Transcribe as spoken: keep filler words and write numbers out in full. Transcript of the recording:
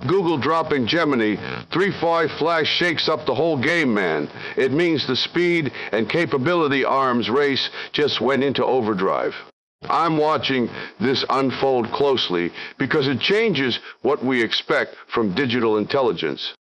Google dropping Gemini, three point five Flash shakes up the whole game, man. It means the speed and capability arms race just went into overdrive. I'm watching this unfold closely because it changes what we expect from digital intelligence.